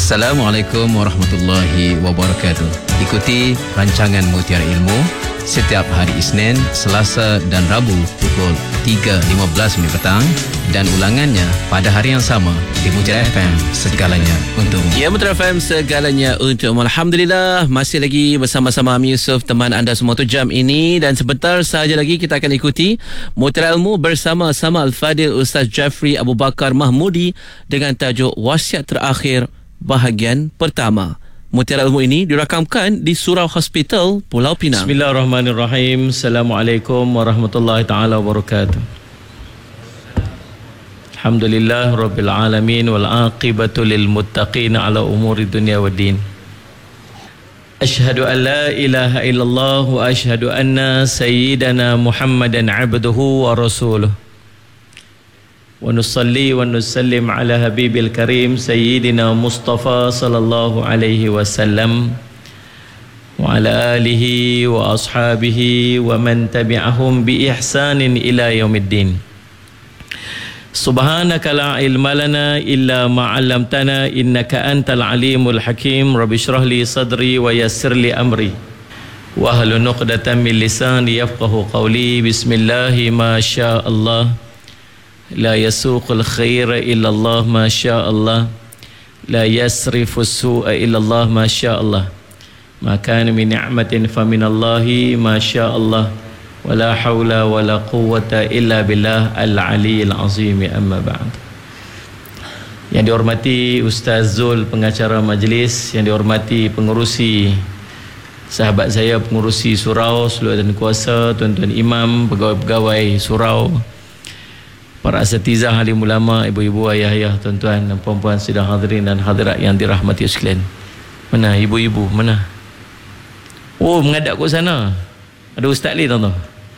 Assalamualaikum warahmatullahi wabarakatuh. Ikuti rancangan Mutiara Ilmu setiap hari Isnin, Selasa dan Rabu pukul 3.15 petang dan ulangannya pada hari yang sama di Mutiara FM, segalanya untukmu. Ya, Mutiara FM, segalanya untukmu. Alhamdulillah, masih lagi bersama-sama Ami Yusof, teman anda semua tu jam ini, dan sebentar sahaja lagi kita akan ikuti Mutiara Ilmu bersama-sama Al-Fadil Ustaz Jafri Abu Bakar Mahmudi dengan tajuk Wasiat Terakhir bahagian pertama. Mutiara Ilmu ini dirakamkan di Surau Hospital, Pulau Pinang. Bismillahirrahmanirrahim. Assalamualaikum warahmatullahi taala wabarakatuh. Alhamdulillah rabbil alamin wal aqibatu lil muttaqin ala umuri dunya waddin. Asyhadu an la ilaha illallah wa asyhadu anna sayyidana Muhammadan abduhu wa rasuluh. Wa nusalli wa nusallim ala habibil karim sayyidina Mustafa sallallahu alaihi wasallam wa ala alihi wa ashabihi wa man tabi'ahum bi ihsanin ila yaumiddin. Subhanaka la ilma lana illa ma 'allamtana innaka antal alimul hakim. Rabbi shrah li sadri wa yassir li amri wa hlul 'uqdatam min lisani yafqahu qawli. Bismillah ma syaa Allah. La yasuqul khaira illallah ma syaa Allah. La yasrifu su'a illallah ma syaa Allah. Ma kana min ni'matin fa min Allahi ma syaa Allah. Wa la hawla wa la quwwata illa billah al-aliyyil azim. Amma ba'd. Yang dihormati Ustaz Zul, pengacara majlis, yang dihormati pengerusi, sahabat saya pengerusi surau, seluruh dan kuasa, tuan-tuan imam, pegawai-pegawai surau, para asatizah, alim ulama, ibu-ibu, ayah-ayah, tuan-tuan dan puan-puan sidang hadirin dan hadirat yang dirahmati sekalian. Mana ibu-ibu? Mana? Oh, menghadap ke sana. Ada Ustaz Ali, tuan-tuan.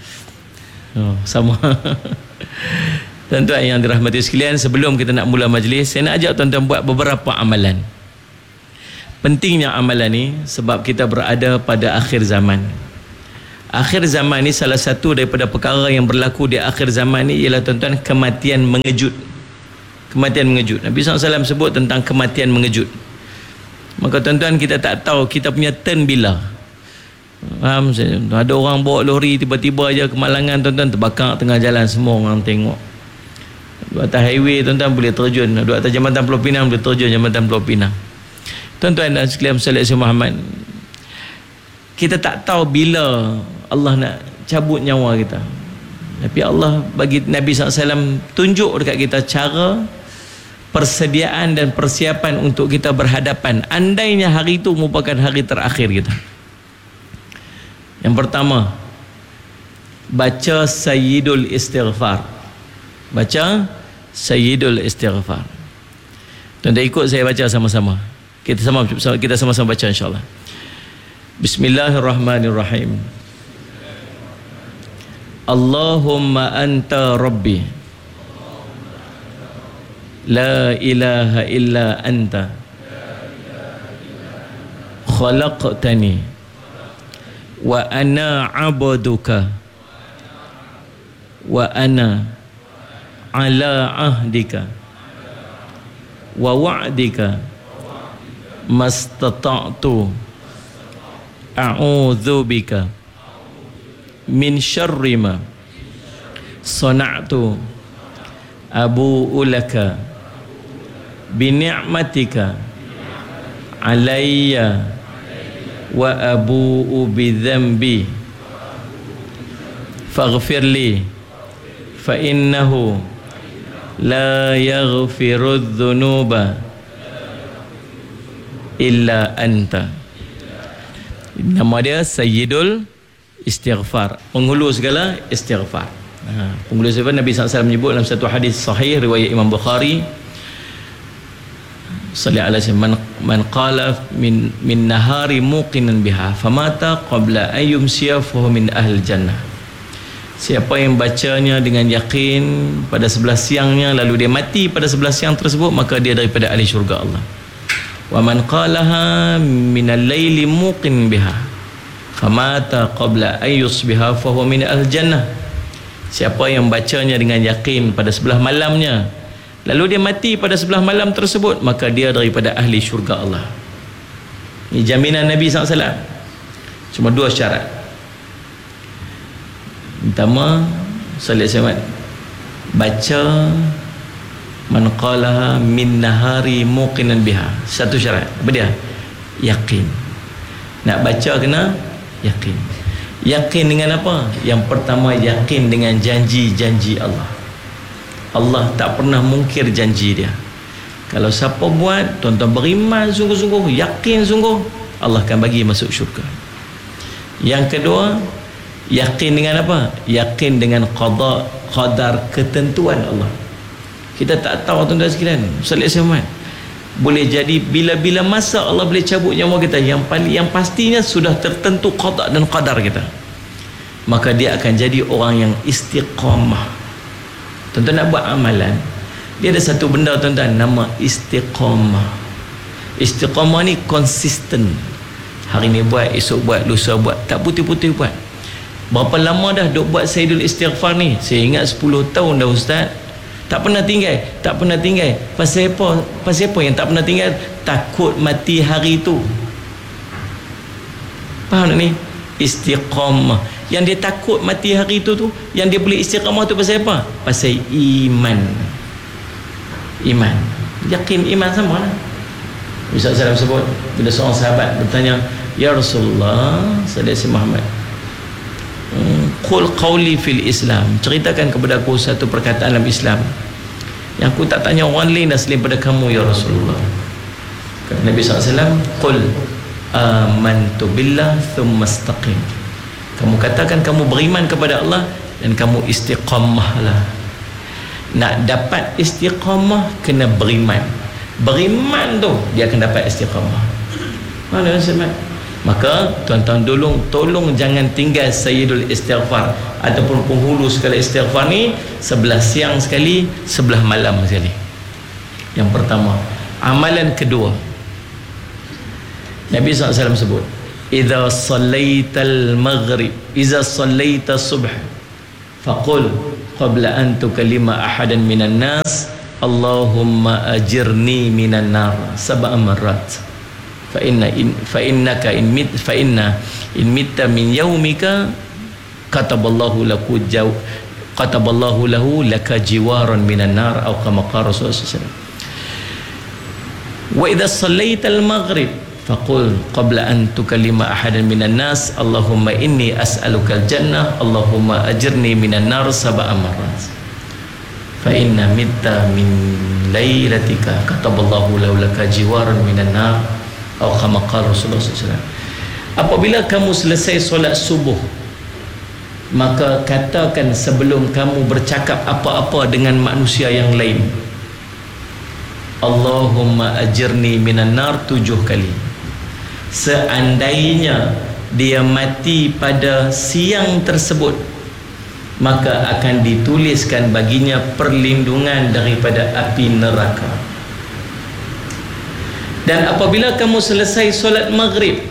Oh, sama. Tuan-tuan yang dirahmati sekalian, sebelum kita nak mula majlis, saya nak ajak tuan-tuan buat beberapa amalan. Pentingnya amalan ni sebab kita berada pada akhir zaman. Akhir zaman ni salah satu daripada perkara yang berlaku di akhir zaman ni ialah tuan-tuan kematian mengejut. Kematian mengejut. Nabi SAW sebut tentang kematian mengejut. Maka tuan-tuan, kita tak tahu kita punya turn bila. Faham? Ada orang bawa lori tiba-tiba aja kemalangan, tuan-tuan, terbakar tengah jalan, semua orang tengok. Di atas highway tuan-tuan boleh terjun, di atas jambatan Pulau Pinang boleh terjun, jambatan Pulau Pinang. Tuan-tuan dan sekalian Sallallahu Muhammad, kita tak tahu bila Allah nak cabut nyawa kita. Tapi Allah bagi Nabi SAW tunjuk dekat kita cara persediaan dan persiapan untuk kita berhadapan andainya hari itu merupakan hari terakhir kita. Yang pertama, baca Sayyidul Istighfar. Baca Sayyidul Istighfar. Tuan-tuan ikut saya baca sama-sama. Kita sama-sama baca insya-Allah. Bismillahirrahmanirrahim. Allahumma anta rabbi la ilaha illa anta khalaqtani wa ana abduka wa ana ala ahdika wa wa'dika mastata'tu a'udzu bika min syarri ma sana'tu abu'u laka bi ni'matika alayya wa abu'u bi dhanbi faghfir li fa innahu la yaghfiru dhunuba illa anta. Nama dia Sayyidul Istighfar, penghulu segala istighfar. Penghulu istighfar Nabi SAW menyebut dalam satu hadis sahih riwayat Imam Bukhari, sallallahu alaihi wasallam, man qala min nahari muqinan biha famata qabla an yumsiya fa min ahli jannah. Siapa yang bacanya dengan yakin pada sebelah siangnya lalu dia mati pada sebelah siang tersebut, maka dia daripada ahli syurga Allah. Wa man qalaha min al-laili muqin biha famata qabla an yusbiha fa huwa min al-jannah. Siapa yang bacanya dengan yakin pada sebelah malamnya lalu dia mati pada 11 malam tersebut, maka dia daripada ahli syurga Allah. Ini jaminan Nabi SAW. Cuma 2 syarat. Pertama, solat Jumaat, baca man qalaha min nahari muqinan biha. Satu syarat. Apa dia? Yakin. Nak baca kena yakin. Yakin dengan apa? Yang pertama, yakin dengan janji-janji Allah. Allah tak pernah mungkir janji dia. Kalau siapa buat, tuan-tuan beriman sungguh-sungguh, yakin sungguh, Allah akan bagi masuk syurga. Yang kedua, yakin dengan apa? Yakin dengan qada, qadar, ketentuan Allah. Kita tak tahu tuan-tuan sekalian, solat Jumaat boleh jadi bila-bila masa Allah boleh cabut nyawa kita. Yang pastinya sudah tertentu qada dan qadar kita, maka dia akan jadi orang yang istiqamah. Tuan-tuan nak buat amalan, dia ada satu benda tuan-tuan, nama istiqamah. Istiqamah ni konsisten. Hari ni buat, esok buat, lusa buat, tak putih-putih buat. Berapa lama dah duk buat Sayyidul Istighfar ni? Saya ingat 10 tahun dah Ustaz. Tak pernah tinggal. Pasal apa yang tak pernah tinggal? Takut mati hari tu. Faham tak ni? Istiqamah. Yang dia takut mati hari tu, yang dia boleh istiqamah tu pasal apa? Pasal iman. Yakin iman sama lah. Ustaz SAW sebut, bila seorang sahabat bertanya, ya Rasulullah sallallahu alaihi Muhammad, qul qawli fil Islam, ceritakan kepada aku satu perkataan dalam Islam yang aku tak tanya orang lain dah selain pada kamu ya Rasulullah. Kata Nabi SAW, qul amantu billah thumma istaqim. Kamu katakan kamu beriman kepada Allah dan kamu istiqamahlah. Nak dapat istiqamah kena beriman. Beriman tu dia akan dapat istiqamah. Mana sebab? Maka tuan-tuan tolong jangan tinggal Sayyidul Istighfar ataupun penghulu segala istighfar ni, sebelah siang sekali, sebelah malam sekali. Yang pertama. Amalan kedua, Nabi SAW sebut, idza sallaital maghrib, idza sallaita subh, faqul qabla an tukallima ahadan minan nas, Allahumma ajirni minan nar sab'a marrat. Fa inna in mitta min yaumika kataballahu lahu laka jiwaran minan nar, atau kama qala Rasulullah sallallahu alaihi wasallam. Wa idza sallaita al-maghrib faqul qabla an tukallima ahadan minan nas, Allahumma inni as'aluka al-jannah, Allahumma ajirni minan nar sab'a marrat. Fa inna mitta min lailatika kataballahu laka jiwaran minan nar, atau kama qala Rasulullah SAW. Apabila kamu selesai solat subuh, maka katakan sebelum kamu bercakap apa-apa dengan manusia yang lain, Allahumma ajirni minan nar 7 kali. Seandainya dia mati pada siang tersebut, maka akan dituliskan baginya perlindungan daripada api neraka. Dan apabila kamu selesai solat maghrib,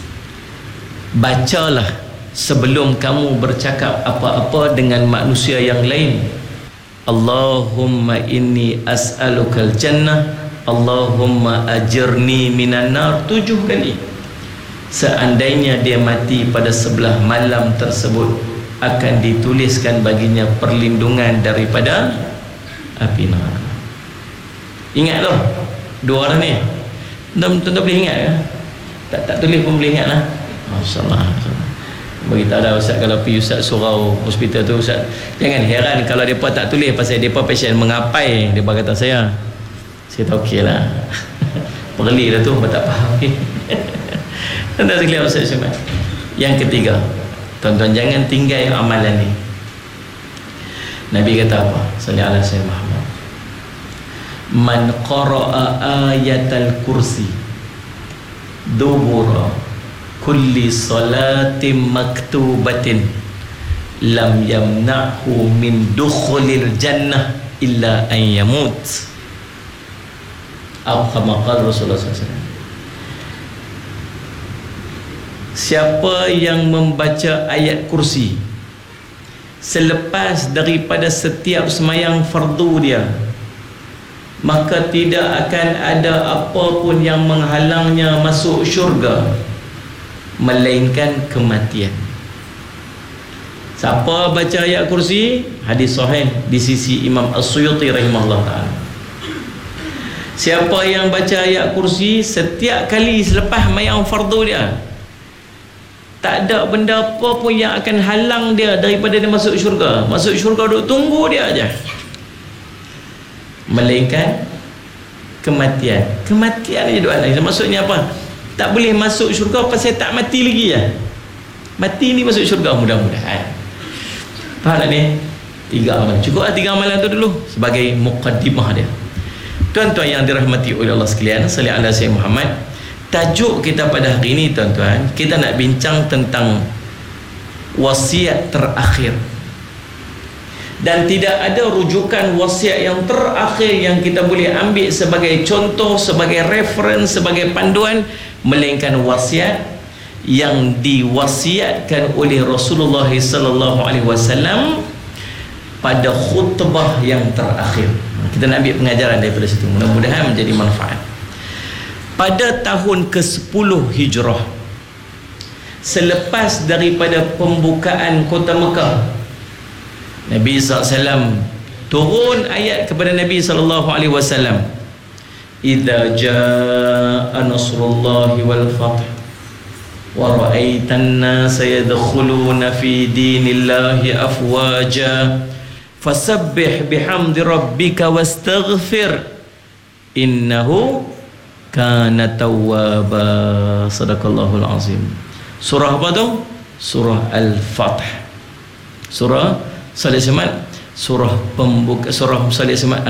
bacalah sebelum kamu bercakap apa-apa dengan manusia yang lain, Allahumma inni as'alukal jannah, Allahumma ajirni minan nar 7 kali. Seandainya dia mati pada sebelah malam tersebut, akan dituliskan baginya perlindungan daripada api neraka. Ingatlah 2 orang ni. Tuan-tuan boleh ingat ke? Tak tulis pun boleh ingat lah. Masyaallah. Beritahu dah Ustaz, kalau pergi Ustaz surau hospital tu, Ustaz jangan heran kalau mereka tak tulis, pasal mereka pasien mengapai. Mereka kata saya tak okey lah. Perli dah tu, tak faham. Tuan-tuan sekalian, Ustaz Syamad. Yang ketiga, tuan-tuan jangan tinggal amalan ni. Nabi kata apa? Sallallahu alaihi Muhammad, man qara'a ayatal kursi dubura kulli salatin maktubatin lam yamna'hu min dukhulil jannah illa an yamut, atau kama qala Rasulullah SAW. Siapa yang membaca ayat kursi selepas daripada setiap semayang fardu dia, maka tidak akan ada apa pun yang menghalangnya masuk syurga melainkan kematian. Siapa baca ayat kursi, hadis sahih di sisi Imam As-Suyuti rahimahullah ta'ala. Siapa yang baca ayat kursi setiap kali selepas mayang fardu dia, tak ada benda apa pun yang akan halang dia daripada dia masuk syurga. Masuk syurga duk tunggu dia aja, melainkan kematian. Kematian je doa lain. Maksudnya apa? Tak boleh masuk syurga pasal tak mati lagi ya. Mati ni masuk syurga mudah-mudahan. Faham tak ni? 3 amalan. Cukup lah 3 amalan tu dulu sebagai muqaddimah dia. Tuan-tuan yang dirahmati oleh Allah sekalian, salli ala Sayyidina Muhammad. Tajuk kita pada hari ini tuan-tuan, kita nak bincang tentang wasiat terakhir. Dan tidak ada rujukan wasiat yang terakhir yang kita boleh ambil sebagai contoh, sebagai reference, sebagai panduan, melainkan wasiat yang diwasiatkan oleh Rasulullah sallallahu alaihi wasallam pada khutbah yang terakhir. Kita nak ambil pengajaran daripada situ, mudah-mudahan menjadi manfaat. Pada tahun ke-10 Hijrah, selepas daripada pembukaan kota Mekah, Nabi SAW turun ayat kepada Nabi SAW, idza jaa nasrullahi wal fath wa ra'aitan nasa yadkhuluna fi dinillahi afwaja fasabbih bihamdi rabbika wastaghfir innahu kana tawwaba. Sadaqallahul azim. Surah apa tu? Surah Al-Fath. Surah Salih Semat, surah pembuka, surah Salih Semat,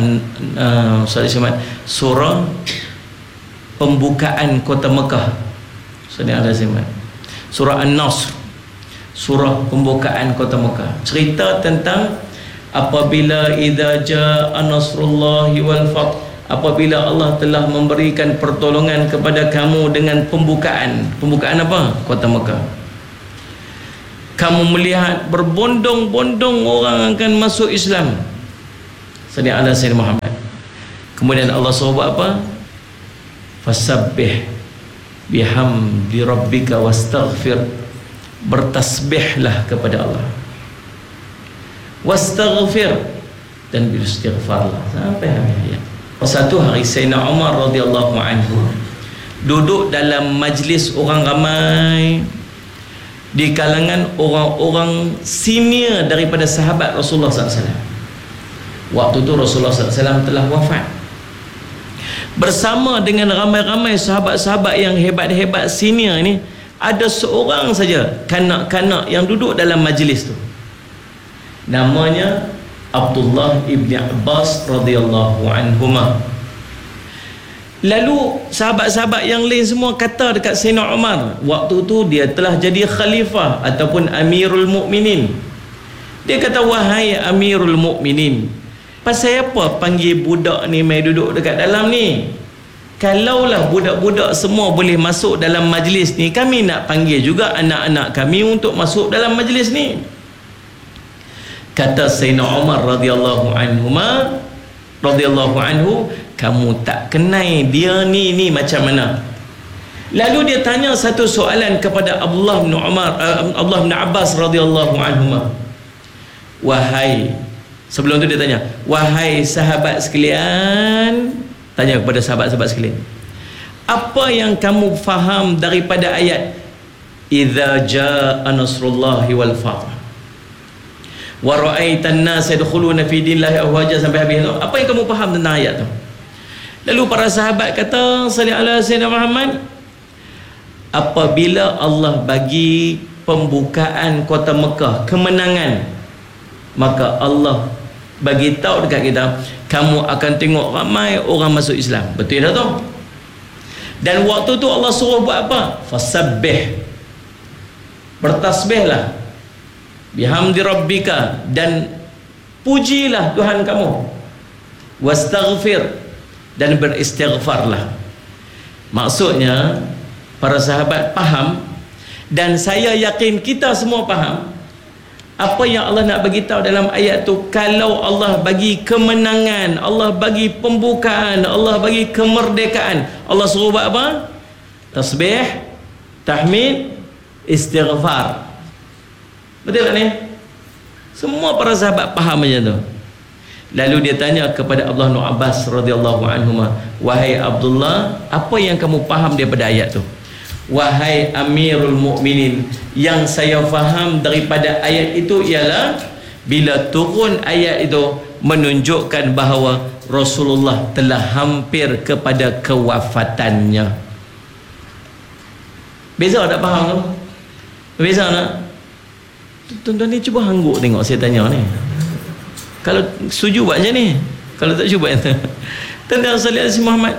surah pembukaan kota Mekah. Salih Semat. Surah An-Nasr, surah pembukaan kota Mekah. Cerita tentang apabila idza jaa nasrullahi wal fath, apabila Allah telah memberikan pertolongan kepada kamu dengan pembukaan apa? Kota Mekah. Kamu melihat berbondong-bondong orang akan masuk Islam. Salli ala Sayyidina Muhammad. Kemudian Allah suruh buat apa? Fasabbih bihamdi rabbika wastaghfir. Bertasbihlah kepada Allah. Wastaghfir, dan beristighfarlah. Sampai habis ayat. Satu hari Sayyidina Umar radhiyallahu anhu duduk dalam majlis orang ramai di kalangan orang-orang senior daripada sahabat Rasulullah SAW. Waktu tu Rasulullah SAW telah wafat. Bersama dengan ramai-ramai sahabat-sahabat yang hebat-hebat senior ni, ada seorang saja kanak-kanak yang duduk dalam majlis tu. Namanya Abdullah ibn Abbas radhiyallahu anhuma. Lalu sahabat-sahabat yang lain semua kata dekat Sayyidina Umar, waktu tu dia telah jadi khalifah ataupun Amirul Mukminin. Dia kata, wahai Amirul Mukminin, pasal apa panggil budak ni mai duduk dekat dalam ni? Kalaulah budak-budak semua boleh masuk dalam majlis ni, kami nak panggil juga anak-anak kami untuk masuk dalam majlis ni. Kata Sayyidina Umar radhiyallahu anhu, kamu tak kenal dia ni macam mana. Lalu dia tanya satu soalan kepada Abdullah bin Abbas radhiyallahu anhuma. Sebelum tu dia tanya, wahai sahabat sekalian, tanya kepada sahabat-sahabat sekalian, apa yang kamu faham daripada ayat idza jaa nasrullahi wal fath wa ra'aitan nas yadkhuluna fi dinillahi afwaja, sampai habis tu? Apa yang kamu faham tentang ayat tu? Lalu para sahabat kata, salli ala Sayyidina Muhammad, apabila Allah bagi pembukaan kota Mekah, kemenangan, maka Allah bagi tahu dekat kita, kamu akan tengok ramai orang masuk Islam. Betul tak tu? Dan waktu tu Allah suruh buat apa? Fasabbih, bertasbihlah, bihamdi rabbika, dan pujilah Tuhan kamu, wastaghfir, dan beristighfarlah. Maksudnya para sahabat faham, dan saya yakin kita semua faham, Apa yang Allah nak bagi tahu dalam ayat tu, kalau Allah bagi kemenangan, Allah bagi pembukaan, Allah bagi kemerdekaan, Allah suruh buat apa? Tasbih, tahmid, istighfar. Betul tak ni? Semua para sahabat faham macam tu. Lalu dia tanya kepada Abdullah bin Abbas radhiyallahu anhuma, wahai Abdullah, apa yang kamu faham daripada ayat tu? Wahai Amirul Mukminin, yang saya faham daripada ayat itu ialah bila turun ayat itu menunjukkan bahawa Rasulullah telah hampir kepada kewafatannya. Beza tak faham tu? Beza tak? Tuan-tuan ni cuba hangguk tengok saya tanya ni. Kalau setuju buat macam ni, kalau tak cuba tentang sallallahu alaihi Muhammad,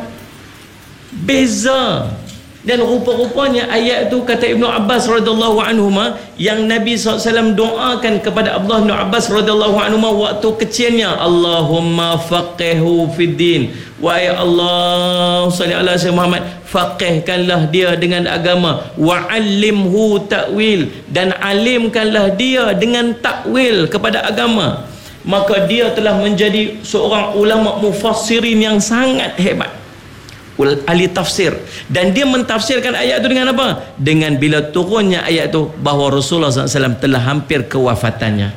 beza. Dan rupa-rupanya ayat tu, kata Ibnu Abbas radhiyallahu anhuma, yang Nabi SAW doakan kepada Abdullah bin Abbas radhiyallahu anhuma waktu kecilnya, Allahumma faqihhu fid din, wahai Allah sallallahu alaihi Muhammad, faqihkanlah dia dengan agama, wa 'allimhu ta'wil, dan alimkanlah dia dengan takwil kepada agama. Maka dia telah menjadi seorang ulama mufassirin yang sangat hebat, ahli tafsir, dan dia mentafsirkan ayat itu dengan apa? Dengan bila turunnya ayat itu bahawa Rasulullah SAW telah hampir kewafatannya.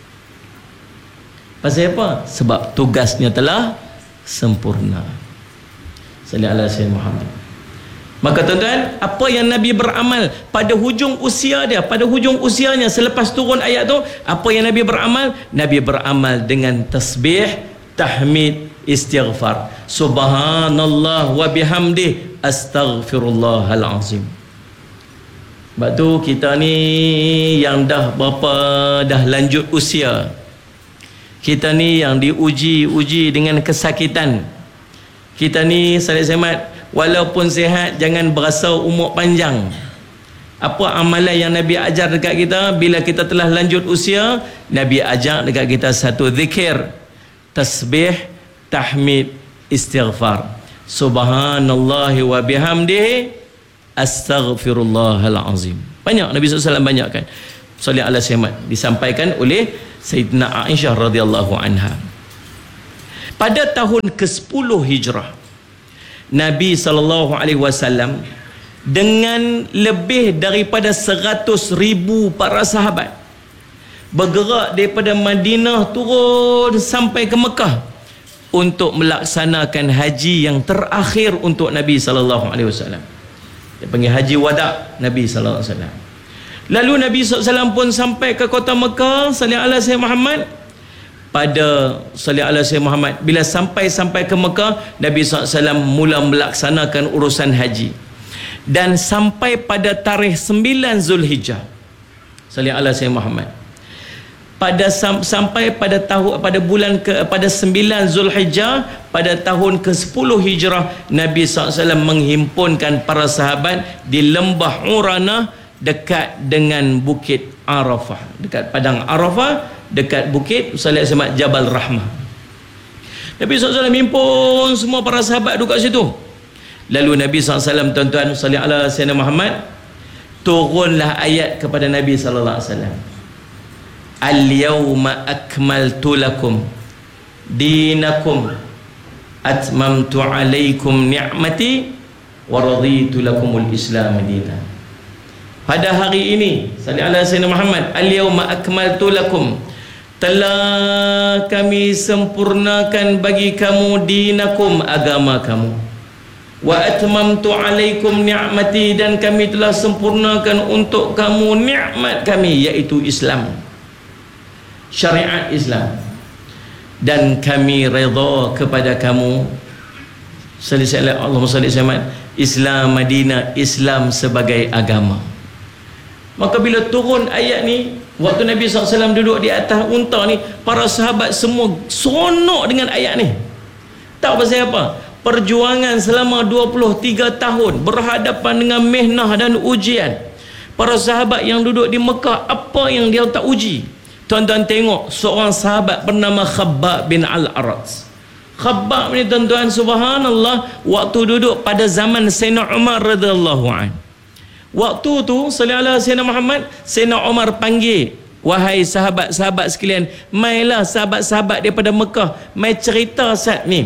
Pasal apa? Sebab tugasnya telah sempurna. Sallallahu alaihi Muhammad. Maka tuan-tuan, apa yang Nabi beramal pada hujung usia dia, pada hujung usianya selepas turun ayat tu, apa yang Nabi beramal? Nabi beramal dengan tasbih, tahmid, istighfar. Subhanallah wa bihamdih, astaghfirullahal azim. Sebab tu kita ni yang dah berapa, dah lanjut usia, kita ni yang diuji dengan kesakitan, kita ni salih semat, walaupun sihat jangan berasa umur panjang. Apa amalan yang Nabi ajar dekat kita bila kita telah lanjut usia? Nabi ajar dekat kita satu zikir, tasbih, tahmid, istighfar. Subhanallahi wa bihamdihi, astaghfirullahal azim. Banyak Nabi SAW banyakkan. Salih ala Muhammad disampaikan oleh Sayyidina Aisyah radhiyallahu anha. Pada tahun ke-10 Hijrah, Nabi SAW dengan lebih daripada 100,000 para sahabat bergerak daripada Madinah turun sampai ke Mekah untuk melaksanakan haji yang terakhir untuk Nabi SAW. Dia panggil haji wada' Nabi SAW. Lalu Nabi SAW pun sampai ke kota Mekah, sallallahu alaihi Muhammad. Pada sallallahu alaihi Muhammad, bila sampai ke Mekah, Nabi SAW mula melaksanakan urusan haji. Dan sampai pada tarikh 9 Zulhijjah, sallallahu alaihi Muhammad, sampai pada pada 9 Zulhijjah pada tahun ke-10 Hijrah, Nabi SAW menghimpunkan para sahabat di lembah Uranah dekat dengan bukit Arafah, dekat padang Arafah, dekat bukit sallallahu Jabal Rahmah. Nabi SAW himpun semua para sahabat duduk kat situ. Lalu Nabi SAW, tuan-tuan, sallallahu alaihi Muhammad, turunlah ayat kepada Nabi sallallahu alaihi wasallam. Al-yawma akmaltu lakum dinakum, atmamtu alaikum ni'mati, wa raditu lakumul Islam dinan. Pada hari ini, sallallahu alaihi Muhammad, al-yawma akmaltu lakum, telah kami sempurnakan bagi kamu dinakum, agama kamu, wa atmamtu alaikum ni'mati, dan kami telah sempurnakan untuk kamu nikmat kami, iaitu Islam, syariat Islam, dan kami redha kepada kamu, Allahumma salli alaihi, Islam Madinah, Islam sebagai agama. Maka bila turun ayat ni, waktu Nabi SAW duduk di atas unta ni, para sahabat semua seronok dengan ayat ni. Tahu pasal apa? Perjuangan selama 23 tahun berhadapan dengan mihnah dan ujian. Para sahabat yang duduk di Mekah, apa yang dia tak uji? Tuan-tuan tengok, seorang sahabat bernama Khabbab bin Al-Arat. Khabbab ni, tuan-tuan, subhanallah, waktu duduk pada zaman Sayyidina Umar radhiyallahu anhu. Waktu tu sallallahu alaihi Muhammad, Sayyidina Umar panggil Wahai sahabat-sahabat sekalian, mailah sahabat-sahabat daripada Mekah, mai cerita saat ni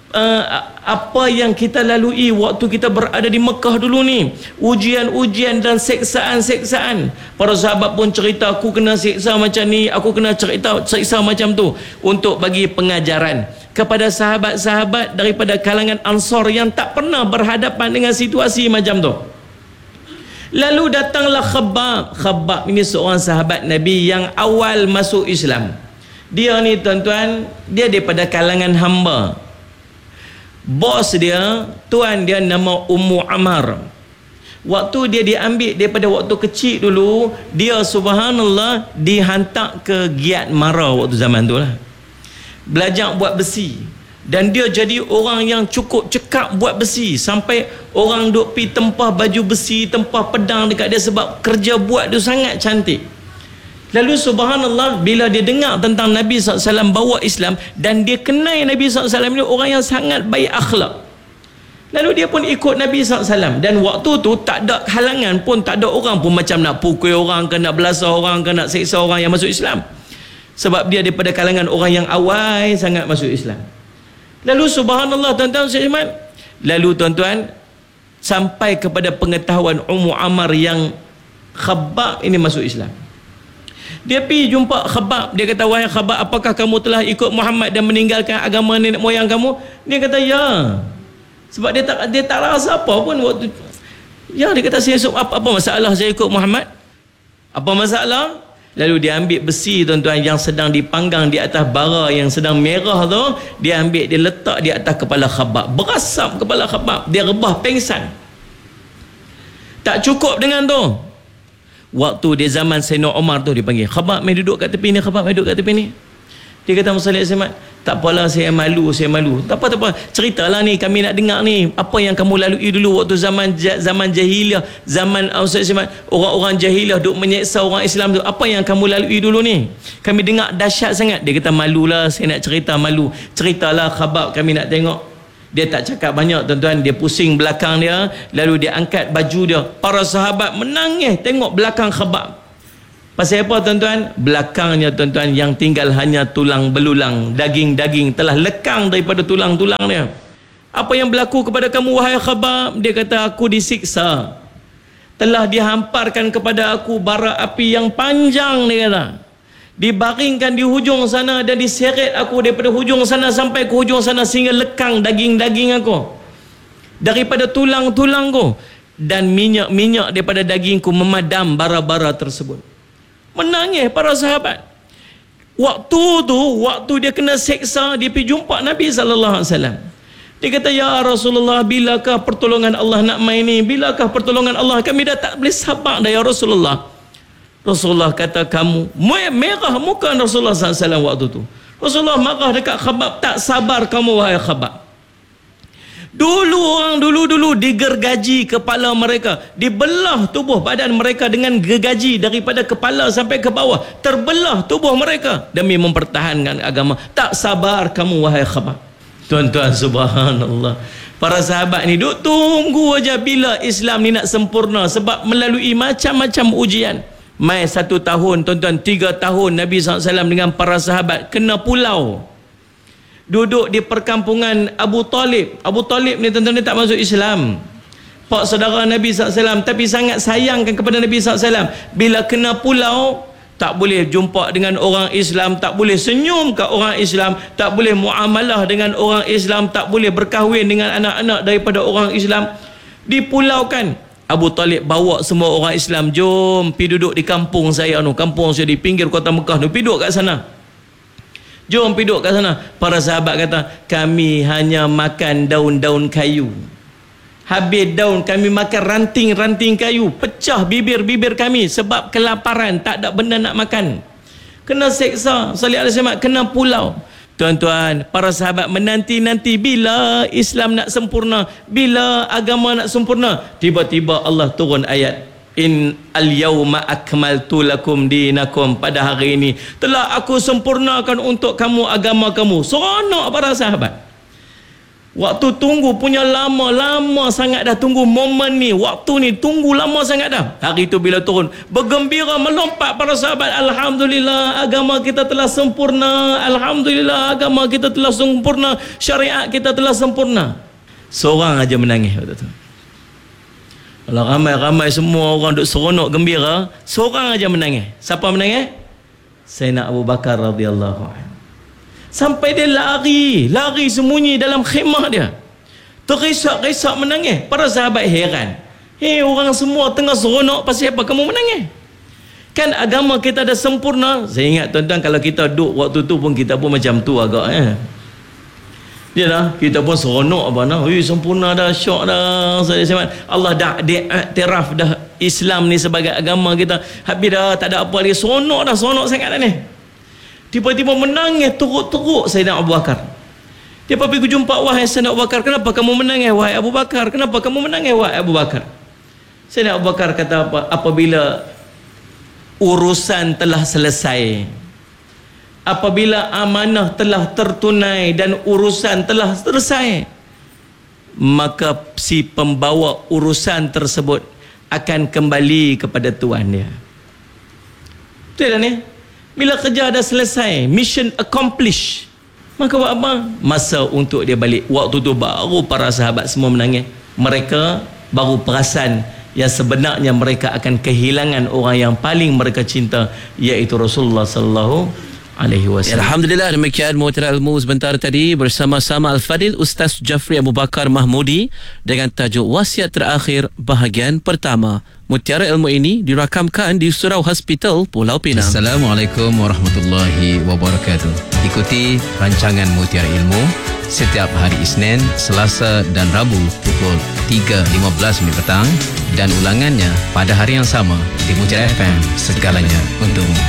apa yang kita lalui waktu kita berada di Mekah dulu ni, ujian-ujian dan seksaan-seksaan. Para sahabat pun cerita, aku kena seksa macam ni, aku kena seksa macam tu, untuk bagi pengajaran kepada sahabat-sahabat daripada kalangan Ansar yang tak pernah berhadapan dengan situasi macam tu. Lalu datanglah Khabbab ini seorang sahabat Nabi yang awal masuk Islam. Dia ni tuan-tuan, dia daripada kalangan hamba. Bos dia, tuan dia nama Ummu Ammar. Waktu dia diambil daripada waktu kecil dulu, dia subhanallah dihantar ke Giat Mara waktu zaman tu lah, belajar buat besi. Dan dia jadi orang yang cukup cekap buat besi, sampai orang duk pi tempah baju besi, tempah pedang dekat dia sebab kerja buat dia sangat cantik. Lalu subhanallah, bila dia dengar tentang Nabi SAW bawa Islam, dan dia kenal Nabi SAW ni orang yang sangat baik akhlak, lalu dia pun ikut Nabi SAW. Dan waktu tu tak ada halangan pun, tak ada orang pun macam nak pukul orang ke, nak belasah orang ke, nak seksa orang yang masuk Islam, sebab dia daripada kalangan orang yang awal sangat masuk Islam. Lalu subhanallah tuan-tuan seiman, lalu tuan-tuan sampai kepada pengetahuan Ummu Ammar yang Khabbab ini masuk Islam. Dia pergi jumpa Khabbab, dia kata, wahai Khabbab, apakah kamu telah ikut Muhammad dan meninggalkan agama nenek moyang kamu? Dia kata, ya. Sebab dia tak rasa apa pun waktu. Ya, dia kata, saya apa masalah saya ikut Muhammad? Apa masalah? Lalu dia ambil besi tuan-tuan yang sedang dipanggang di atas bara yang sedang merah tu, dia ambil, dia letak di atas kepala Khabbab, berasap kepala Khabbab, dia rebah pengsan. Tak cukup dengan tu, waktu dia zaman Sayyidina Umar tu, dia panggil Khabbab, mai duduk kat tepi ni, Khabbab mai duduk kat tepi ni. Dia kata, Musalli Ahmad, tak apalah, saya malu. Tak apa. Ceritalah ni, kami nak dengar ni. Apa yang kamu lalui dulu waktu zaman jahiliah, zaman orang-orang jahiliah duk menyeksa orang Islam tu. Apa yang kamu lalui dulu ni? Kami dengar dahsyat sangat. Dia kata, malulah, saya nak cerita, malu. Ceritalah Khabbab, kami nak tengok. Dia tak cakap banyak tuan-tuan, dia pusing belakang dia, lalu dia angkat baju dia. Para sahabat menangis tengok belakang Khabbab. Pasal apa tuan-tuan? Belakangnya tuan-tuan yang tinggal hanya tulang belulang, daging-daging telah lekang daripada tulang-tulang dia. Apa yang berlaku kepada kamu wahai Khabbab? Dia kata, aku disiksa. Telah dihamparkan kepada aku bara api yang panjang, dia kata. Dibaringkan di hujung sana dan diseret aku daripada hujung sana sampai ke hujung sana sehingga lekang daging-daging aku. Daripada tulang-tulangku. Dan minyak-minyak daripada dagingku memadam bara-bara tersebut. Menangis para sahabat. Waktu dia kena seksa, dia pergi jumpa Nabi SAW. Dia kata, ya Rasulullah, bilakah pertolongan Allah nak main ni? Bilakah pertolongan Allah? Kami dah tak boleh sabar dah ya Rasulullah. Rasulullah kata, kamu merah muka Rasulullah SAW waktu tu. Rasulullah marah dekat Khabbab, tak sabar kamu wahai Khabbab. Orang dulu digergaji kepala mereka, dibelah tubuh badan mereka dengan gergaji daripada kepala sampai ke bawah, terbelah tubuh mereka demi mempertahankan agama. Tak sabar kamu wahai Khabbab. Tuan-tuan subhanallah, para sahabat ni duk tunggu aja bila Islam ni nak sempurna, sebab melalui macam-macam ujian. Mai 1 tahun tuan-tuan, 3 tahun Nabi SAW dengan para sahabat kena pulau, duduk di perkampungan Abu Talib. Abu Talib ni tuan-tuan tak masuk Islam, pak saudara Nabi SAW, tapi sangat sayangkan kepada Nabi SAW. Bila kena pulau, tak boleh jumpa dengan orang Islam, tak boleh senyum ke orang Islam, tak boleh muamalah dengan orang Islam, tak boleh berkahwin dengan anak-anak daripada orang Islam. Dipulaukan. Abu Talib bawa semua orang Islam, jom pergi duduk di kampung saya nu, kampung saya di pinggir kota Mekah nu, pergi duduk kat sana. Jom pergi duduk kat sana. Para sahabat kata, kami hanya makan daun-daun kayu. Habis daun, kami makan ranting-ranting kayu. Pecah bibir-bibir kami sebab kelaparan, tak ada benda nak makan. Kena seksa, salih alaihi wasallam, kena pulau. Tuan-tuan, para sahabat menanti-nanti bila Islam nak sempurna, bila agama nak sempurna. Tiba-tiba Allah turun ayat, in al-yawma akmaltu lakum dinakum, pada hari ini telah aku sempurnakan untuk kamu agama kamu. Seronok para sahabat. Waktu tunggu punya lama sangat dah tunggu momen ni. Waktu ni tunggu lama sangat dah. Hari tu bila turun, bergembira melompat para sahabat. Alhamdulillah, agama kita telah sempurna. Alhamdulillah, agama kita telah sempurna. Syariat kita telah sempurna. Seorang aja menangis waktu tu. Kalau ramai-ramai semua orang duk seronok gembira, seorang aja menangis. Siapa menangis? Sayyidina Abu Bakar radhiyallahu anhu. Sampai dia lari sembunyi dalam khemah dia. Terisak-risak menangis. Para sahabat heran. Orang semua tengah seronok, pasal apa kamu menangis? Kan agama kita dah sempurna. Saya ingat tuan-tuan, kalau kita duduk waktu tu pun kita pun macam tu agak dia dah, kita pun seronok sempurna dah, syok dah. Allah dah diiktiraf dah Islam ni sebagai agama kita. Habis dah tak ada apa lagi, seronok sangat dah ni. Tiba-tiba menangis teruk-teruk Sayyidina Abu Bakar. Dia pergi jumpa, wahai Sayyidina Abu Bakar, kenapa kamu menangis wahai Abu Bakar? Kenapa kamu menangis wahai Abu Bakar? Sayyidina Abu Bakar kata apa? Apabila urusan telah selesai, apabila amanah telah tertunai dan urusan telah selesai, maka si pembawa urusan tersebut akan kembali kepada tuan dia. Betul tak ni? Bila kerja dah selesai, mission accomplished, maka buat apa? Masa untuk dia balik. Waktu tu baru para sahabat semua menangis. Mereka baru perasan yang sebenarnya mereka akan kehilangan orang yang paling mereka cinta, iaitu Rasulullah sallallahu alaihi wasallam. Alhamdulillah, demikian Mutiara Ilmu sebentar tadi bersama-sama Al-Fadil Ustaz Jafri Abu Bakar Mahmudi dengan tajuk Wasiat Terakhir bahagian pertama. Mutiara Ilmu ini dirakamkan di Surau Hospital Pulau Pinang. Assalamualaikum warahmatullahi wabarakatuh. Ikuti rancangan Mutiara Ilmu setiap hari Isnin, Selasa dan Rabu pukul 3.15 petang dan ulangannya pada hari yang sama di Mutiara FM. Segalanya untukmu.